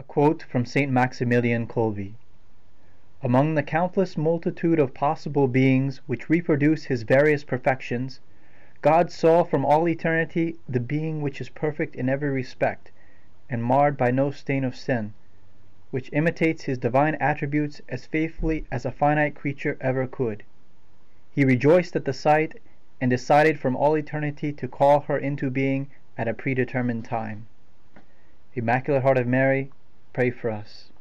Quote from St. Maximilian Kolbe: "Among the countless multitude of possible beings which reproduce his various perfections, God saw from all eternity the being which is perfect in every respect, and marred by no stain of sin, which imitates his divine attributes as faithfully as a finite creature ever could. He rejoiced at the sight, and decided from all eternity to call her into being at a predetermined time. Immaculate Heart of Mary, pray for us."